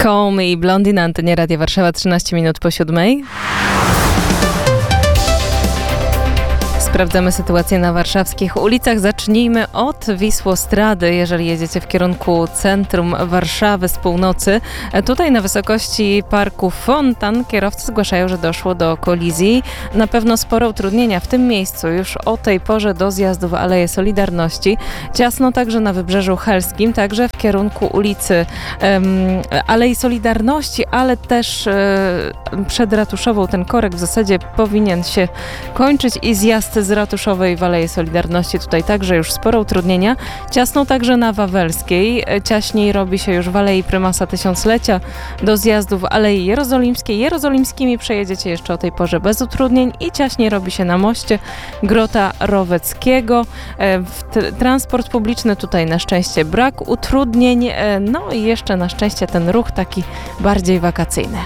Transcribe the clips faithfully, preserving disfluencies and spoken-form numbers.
Komy i Blondie na antenie Radia Warszawa, trzynaście minut po siódmej. Sprawdzamy sytuację na warszawskich ulicach. Zacznijmy od Wisłostrady. Jeżeli jedziecie w kierunku centrum Warszawy z północy, tutaj na wysokości parku Fontan kierowcy zgłaszają, że doszło do kolizji. Na pewno spore utrudnienia w tym miejscu już o tej porze do zjazdu w Aleję Solidarności. Ciasno także na Wybrzeżu Helskim, także w kierunku ulicy um, Alei Solidarności, ale też um, przed Ratuszową ten korek w zasadzie powinien się kończyć i zjazd z Ratuszowej w Aleję Solidarności. Tutaj także już sporo utrudnienia. Ciasno także na Wawelskiej. Ciaśniej robi się już w Alei Prymasa Tysiąclecia do zjazdu w Alei Jerozolimskiej. Jerozolimskimi przejedziecie jeszcze o tej porze bez utrudnień i ciaśniej robi się na moście Grota Roweckiego. Transport publiczny tutaj na szczęście brak utrudnień. No i jeszcze na szczęście ten ruch taki bardziej wakacyjny.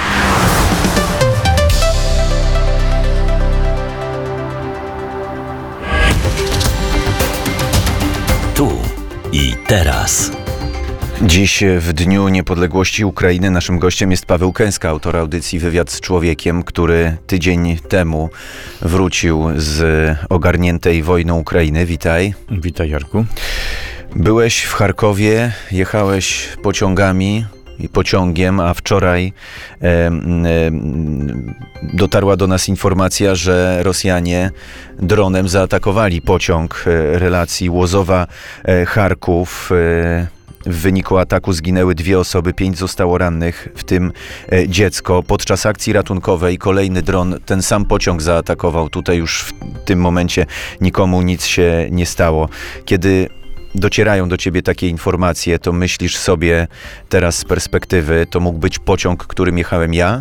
Tu i teraz. Dziś w Dniu Niepodległości Ukrainy naszym gościem jest Paweł Kęska, autor audycji Wywiad z Człowiekiem, który tydzień temu wrócił z ogarniętej wojną Ukrainy. Witaj. Witaj, Jarku. Byłeś w Charkowie, jechałeś pociągami i pociągiem, a wczoraj e, e, dotarła do nas informacja, że Rosjanie dronem zaatakowali pociąg e, relacji Łozowa-Charków. E, w wyniku ataku zginęły dwie osoby, pięć zostało rannych, w tym e, dziecko. Podczas akcji ratunkowej kolejny dron ten sam pociąg zaatakował. Tutaj już w tym momencie nikomu nic się nie stało. Kiedy docierają do ciebie takie informacje, to myślisz sobie teraz z perspektywy, to mógł być pociąg, którym jechałem ja?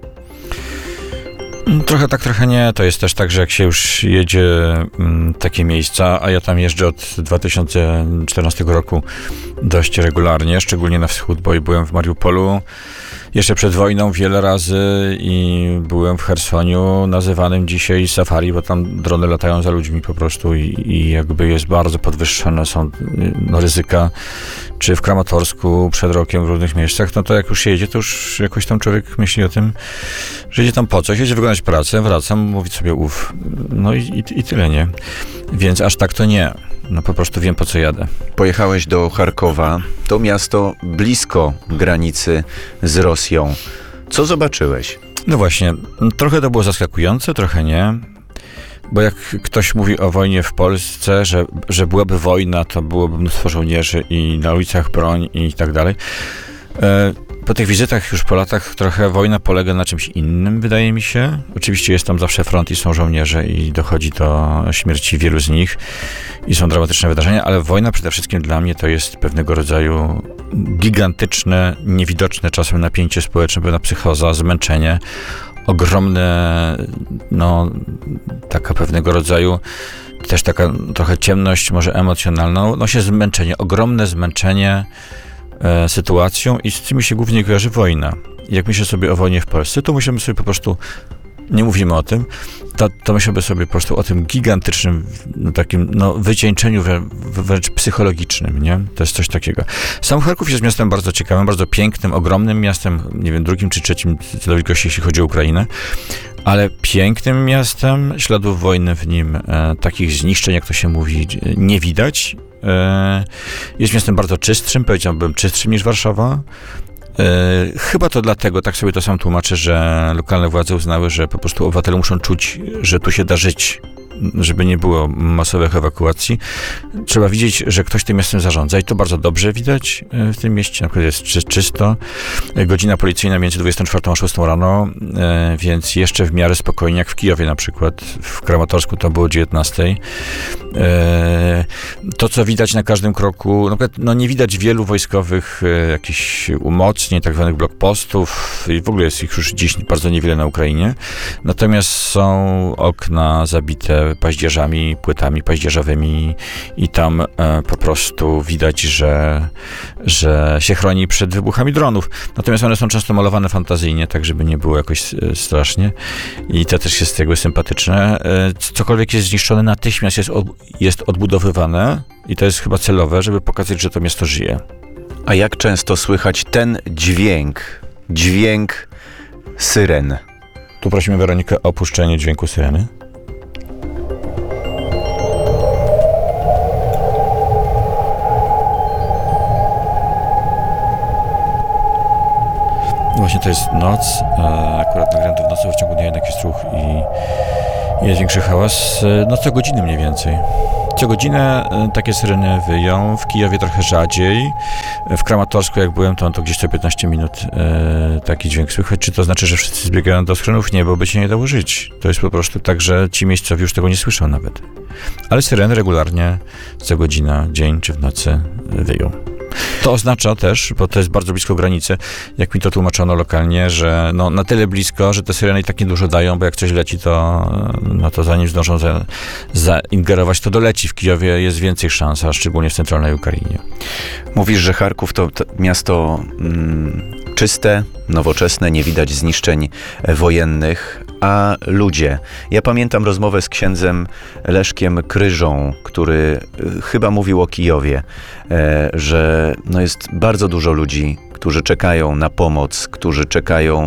Trochę tak, trochę nie. To jest też tak, że jak się już jedzie m, takie miejsca, a ja tam jeżdżę od dwa tysiące czternastego roku dość regularnie, szczególnie na wschód, bo i byłem w Mariupolu jeszcze przed wojną wiele razy i byłem w Chersoniu, nazywanym dzisiaj safari, bo tam drony latają za ludźmi po prostu i, i jakby jest bardzo podwyższone są no, ryzyka, czy w Kramatorsku przed rokiem w różnych miejscach, no to jak już się jedzie, to już jakoś tam człowiek myśli o tym, że jedzie tam po coś, jedzie wykonać pracę, wracam, mówić sobie uf, no i, i, i tyle, nie? Więc aż tak to nie. No po prostu wiem, po co jadę. Pojechałeś do Charkowa. To miasto blisko granicy z Rosją. Co zobaczyłeś? No właśnie, trochę to było zaskakujące, trochę nie. Bo jak ktoś mówi o wojnie w Polsce, że, że byłaby wojna, to byłoby mnóstwo żołnierzy i na ulicach broń i tak dalej. Po tych wizytach już po latach trochę wojna polega na czymś innym, wydaje mi się. Oczywiście jest tam zawsze front i są żołnierze i dochodzi do śmierci wielu z nich i są dramatyczne wydarzenia, ale wojna przede wszystkim dla mnie to jest pewnego rodzaju gigantyczne, niewidoczne czasem napięcie społeczne, pewna psychoza, zmęczenie, ogromne, no, taka pewnego rodzaju też taka trochę ciemność, może emocjonalna, no się zmęczenie, ogromne zmęczenie e, sytuacją i z tym się głównie kojarzy wojna. Jak myślę sobie o wojnie w Polsce, to myślimy sobie po prostu, nie mówimy o tym, to, to myślimy sobie po prostu o tym gigantycznym no, takim no, wycieńczeniu wrę, wręcz psychologicznym, nie? To jest coś takiego. Sam Charków jest miastem bardzo ciekawym, bardzo pięknym, ogromnym miastem, nie wiem, drugim czy trzecim co do wielkości, jeśli chodzi o Ukrainę, ale pięknym miastem, śladów wojny w nim, e, takich zniszczeń, jak to się mówi, nie widać. E, jest miastem bardzo czystszym, powiedziałbym czystszym niż Warszawa. Yy, chyba to dlatego, tak sobie to sam tłumaczę, że lokalne władze uznały, że po prostu obywatele muszą czuć, że tu się da żyć, żeby nie było masowych ewakuacji. Trzeba widzieć, że ktoś tym miastem zarządza i to bardzo dobrze widać w tym mieście. Na przykład jest czy, czysto. Godzina policyjna między dwudziestą czwartą a szóstą rano, yy, więc jeszcze w miarę spokojnie, jak w Kijowie na przykład. W Kramatorsku to było dziewiętnastej. Yy, to, co widać na każdym kroku, na przykład, no nie widać wielu wojskowych yy, jakichś umocnień, tak zwanych blokpostów i w ogóle jest ich już dziś bardzo niewiele na Ukrainie. Natomiast są okna zabite paździerzami, płytami paździerzowymi i tam e, po prostu widać, że, że się chroni przed wybuchami dronów. Natomiast one są często malowane fantazyjnie, tak żeby nie było jakoś e, strasznie i to też jest jakby sympatyczne. E, cokolwiek jest zniszczone, natychmiast jest, od, jest odbudowywane i to jest chyba celowe, żeby pokazać, że to miasto żyje. A jak często słychać ten dźwięk, dźwięk syren? Tu prosimy Weronikę o opuszczenie dźwięku syreny. Właśnie to jest noc, akurat nagrałem to w nocy, w ciągu dnia jednak jest ruch i jest większy hałas. No co godzinę mniej więcej. Co godzinę takie syreny wyją, w Kijowie trochę rzadziej. W Kramatorsku jak byłem, to, to gdzieś co piętnaście minut e, taki dźwięk słychać. Czy to znaczy, że wszyscy zbiegają do schronów? Nie, bo by się nie dało żyć. To jest po prostu tak, że ci miejscowi już tego nie słyszą nawet. Ale syreny regularnie co godzina, dzień czy w nocy wyją. To oznacza też, bo to jest bardzo blisko granicy, jak mi to tłumaczono lokalnie, że no, na tyle blisko, że te syreny i tak niedużo dają, bo jak coś leci, to, no, to zanim zdążą za, zaingerować, to doleci. W Kijowie jest więcej szans, a szczególnie w centralnej Ukrainie. Mówisz, że Charków to, to miasto mm, czyste, nowoczesne, nie widać zniszczeń wojennych, a ludzie. Ja pamiętam rozmowę z księdzem Leszkiem Kryżą, który y, chyba mówił o Kijowie, e, że no jest bardzo dużo ludzi, którzy czekają na pomoc, którzy czekają e,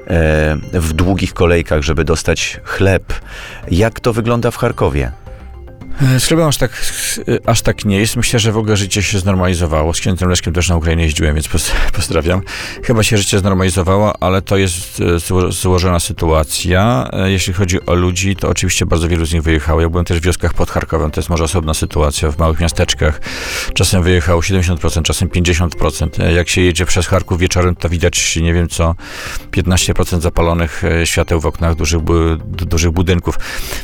w długich kolejkach, żeby dostać chleb. Jak to wygląda w Charkowie? Z chlebem aż tak, aż tak nie jest. Myślę, że w ogóle życie się znormalizowało. Z księdzem Leszkiem też na Ukrainie jeździłem, więc pozdrawiam. Chyba się życie znormalizowało, ale to jest złożona sytuacja. Jeśli chodzi o ludzi, to oczywiście bardzo wielu z nich wyjechało. Ja byłem też w wioskach pod Charkowem, to jest może osobna sytuacja. W małych miasteczkach czasem wyjechało siedemdziesiąt procent, czasem pięćdziesiąt procent. Jak się jedzie przez Charków wieczorem, to widać, nie wiem co, piętnaście procent zapalonych świateł w oknach dużych, dużych budynków.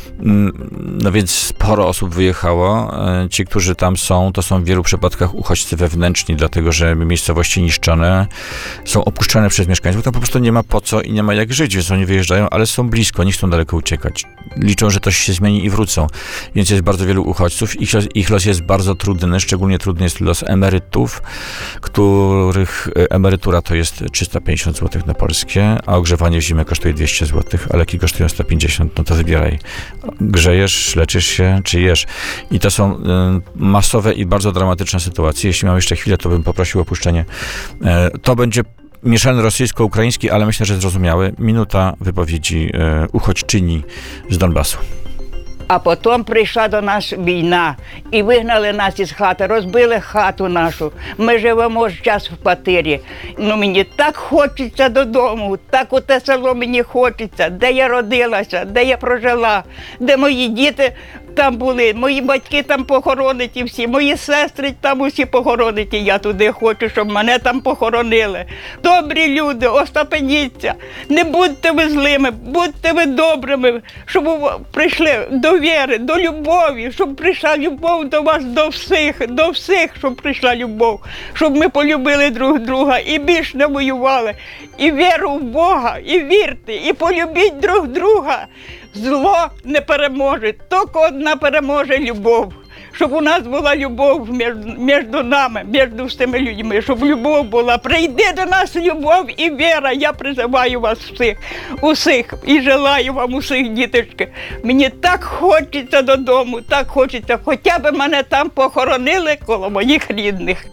No więc sporo osób wyjechało. Ci, którzy tam są, to są w wielu przypadkach uchodźcy wewnętrzni, dlatego że miejscowości niszczone są opuszczone przez mieszkańców. Tam po prostu nie ma po co i nie ma jak żyć, więc oni wyjeżdżają, ale są blisko, nie chcą daleko uciekać. Liczą, że to się zmieni i wrócą. Więc jest bardzo wielu uchodźców. Ich los, ich los jest bardzo trudny, szczególnie trudny jest los emerytów, których emerytura to jest trzysta pięćdziesiąt złotych na polskie, a ogrzewanie w zimę kosztuje dwieście złotych, a leki kosztują sto pięćdziesiąt, no to wybieraj. Grzejesz, leczysz się, czy jesz. I to są y, masowe i bardzo dramatyczne sytuacje. Jeśli mam jeszcze chwilę, to bym poprosił o opuszczenie. Y, to będzie mieszany rosyjsko-ukraiński, ale myślę, że zrozumiały. Minuta wypowiedzi y, uchodźczyni z Donbasu. А потім прийшла до нас війна і вигнали нас із хати, розбили хату нашу. Ми живемо зараз в квартирі. Ну мені так хочеться додому, так у те село мені хочеться, де я родилася, де я прожила, де мої діти там були, мої батьки там похорониті всі, мої сестри там усі похорониті. Я туди хочу, щоб мене там похоронили. Добрі люди, остапеніться, не будьте ви злими, будьте ви добрими, щоб прийшли до віри, до любові, щоб прийшла любов до вас, до всіх, до всіх, щоб прийшла любов, щоб ми полюбили друг друга і більш не воювали. І віру в Бога, і вірте, і полюбіть друг друга. Зло не переможе, тільки одна переможе любов. Щоб у нас була любов між, між нами, між всіми людьми, щоб любов була. Прийди до нас любов і віра. Я призиваю вас всіх, усіх, і желаю вам усіх, діточки. Мені так хочеться додому, так хочеться, хоча б мене там похоронили коло моїх рідних.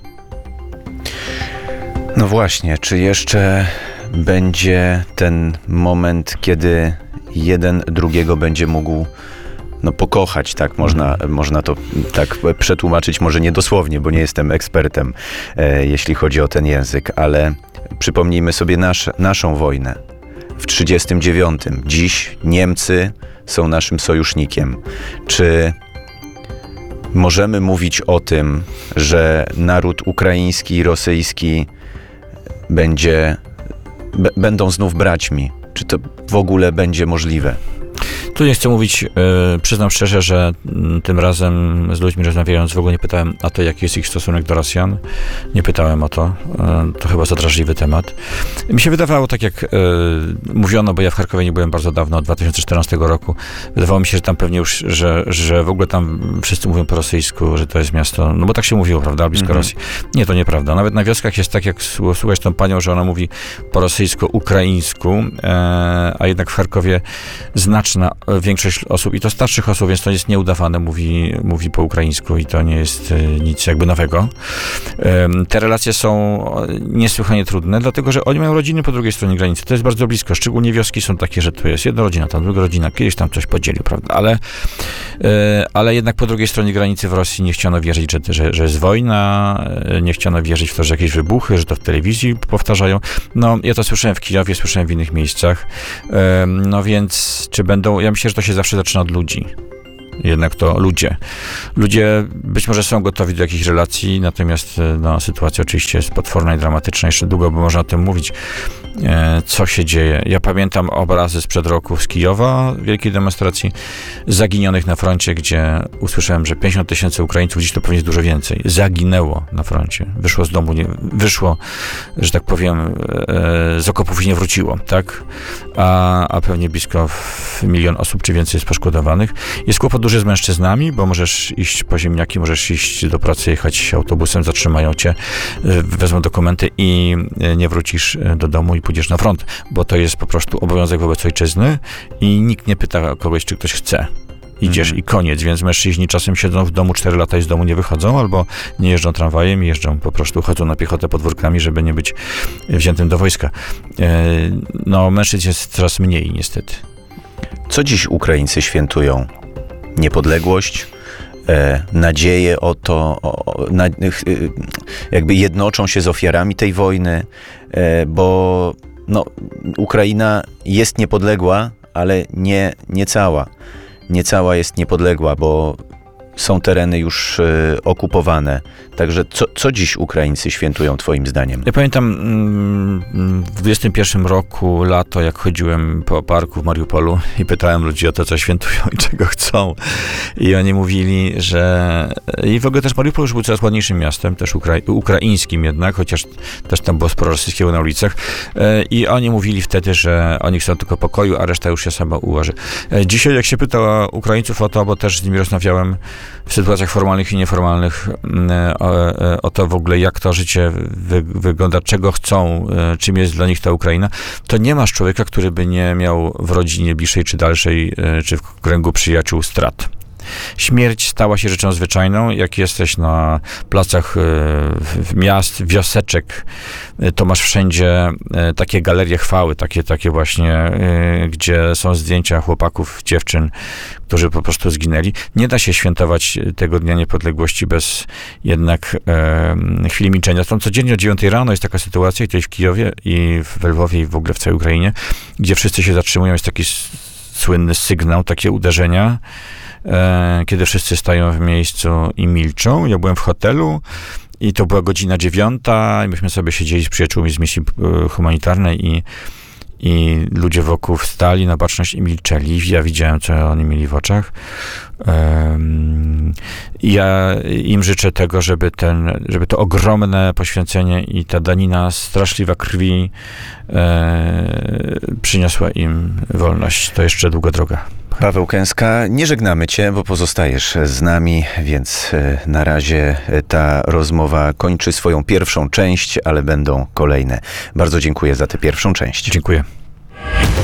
No właśnie, czy jeszcze będzie ten moment, kiedy jeden drugiego będzie mógł no, pokochać, tak? Można, można to tak przetłumaczyć, może nie dosłownie, bo nie jestem ekspertem, e, jeśli chodzi o ten język, ale przypomnijmy sobie nasz, naszą wojnę w trzydziestym dziewiątym. Dziś Niemcy są naszym sojusznikiem. Czy możemy mówić o tym, że naród ukraiński i rosyjski będzie, b- będą znów braćmi? Czy to w ogóle będzie możliwe? Tu nie chcę mówić, yy, przyznam szczerze, że y, tym razem z ludźmi rozmawiając w ogóle nie pytałem o to, jaki jest ich stosunek do Rosjan. Nie pytałem o to. Yy, to chyba za drażliwy temat. Mi się wydawało, tak jak yy, mówiono, bo ja w Charkowie nie byłem bardzo dawno, od dwa tysiące czternastego roku. Wydawało mi się, że tam pewnie już, że, że w ogóle tam wszyscy mówią po rosyjsku, że to jest miasto, no bo tak się mówiło, prawda, blisko mm-hmm. Rosji. Nie, to nieprawda. Nawet na wioskach jest tak, jak słuchać tą panią, że ona mówi po rosyjsku, ukraińsku, yy, a jednak w Charkowie znaczna większość osób, i to starszych osób, więc to jest nieudawane, mówi, mówi po ukraińsku i to nie jest y, nic jakby nowego. Y, te relacje są niesłychanie trudne, dlatego, że oni mają rodziny po drugiej stronie granicy. To jest bardzo blisko. Szczególnie wioski są takie, że tu jest jedna rodzina, tam druga rodzina, kiedyś tam coś podzielił, prawda? Ale, y, ale jednak po drugiej stronie granicy w Rosji nie chciano wierzyć, że, że, że jest wojna, nie chciano wierzyć w to, że jakieś wybuchy, że to w telewizji powtarzają. No, ja to słyszałem w Kijowie, słyszałem w innych miejscach. Y, no więc, czy będą... Ja myślę, że to się zawsze zaczyna od ludzi. Jednak to ludzie. Ludzie być może są gotowi do jakichś relacji, natomiast no, sytuacja oczywiście jest potworna i dramatyczna. Jeszcze długo by można o tym mówić, e, co się dzieje. Ja pamiętam obrazy sprzed roku z Kijowa, wielkiej demonstracji zaginionych na froncie, gdzie usłyszałem, że pięćdziesiąt tysięcy Ukraińców, dziś to pewnie jest dużo więcej, zaginęło na froncie. Wyszło z domu, nie, wyszło, że tak powiem, e, z okopów i nie wróciło, tak? A, a pewnie blisko milion osób czy więcej jest poszkodowanych. Jest kłopot duży z mężczyznami, bo możesz iść po ziemniaki, możesz iść do pracy, jechać autobusem, zatrzymają cię, wezmą dokumenty i nie wrócisz do domu i pójdziesz na front, bo to jest po prostu obowiązek wobec ojczyzny i nikt nie pyta kogoś, czy ktoś chce. Idziesz mm. i koniec, więc mężczyźni czasem siedzą w domu cztery lata i z domu nie wychodzą, albo nie jeżdżą tramwajem, jeżdżą po prostu, chodzą na piechotę podwórkami, żeby nie być wziętym do wojska. No, mężczyzn jest coraz mniej, niestety. Co dziś Ukraińcy świętują? Niepodległość, e, nadzieję o to, o, na, e, jakby jednoczą się z ofiarami tej wojny, e, bo no, Ukraina jest niepodległa, ale nie, nie cała. Nie cała jest niepodległa, bo są tereny już e, okupowane. Także co, co dziś Ukraińcy świętują twoim zdaniem? Ja pamiętam mm, w dwudziestym pierwszym roku, lato, jak chodziłem po parku w Mariupolu i pytałem ludzi o to, co świętują i czego chcą. I oni mówili, że... I w ogóle też Mariupol już był coraz ładniejszym miastem, też ukra- ukraińskim jednak, chociaż też tam było sporo rosyjskiego na ulicach. I oni mówili wtedy, że oni chcą tylko pokoju, a reszta już się sama ułoży. Dzisiaj, jak się pyta Ukraińców o to, bo też z nimi rozmawiałem w sytuacjach formalnych i nieformalnych, o, o to w ogóle, jak to życie wy, wygląda, czego chcą, czym jest dla nich ta Ukraina, to nie masz człowieka, który by nie miał w rodzinie bliższej czy dalszej, czy w kręgu przyjaciół strat. Śmierć stała się rzeczą zwyczajną. Jak jesteś na placach w miast, wioseczek, to masz wszędzie takie galerie chwały, takie, takie właśnie, gdzie są zdjęcia chłopaków, dziewczyn, którzy po prostu zginęli. Nie da się świętować tego Dnia Niepodległości bez jednak e, chwili milczenia. Tam codziennie o dziewiątej rano jest taka sytuacja, i tutaj w Kijowie, i w Lwowie, i w ogóle w całej Ukrainie, gdzie wszyscy się zatrzymują. Jest taki słynny sygnał, takie uderzenia, e, kiedy wszyscy stają w miejscu i milczą. Ja byłem w hotelu i to była godzina dziewiąta i myśmy sobie siedzieli z przyjaciółmi z misji humanitarnej i I ludzie wokół wstali na baczność i milczeli. Ja widziałem, co oni mieli w oczach. Um, ja im życzę tego, żeby, ten, żeby to ogromne poświęcenie i ta danina straszliwa krwi e, przyniosła im wolność. To jeszcze długa droga. Paweł Kęska, nie żegnamy cię, bo pozostajesz z nami, więc na razie ta rozmowa kończy swoją pierwszą część, ale będą kolejne. Bardzo dziękuję za tę pierwszą część. Dziękuję.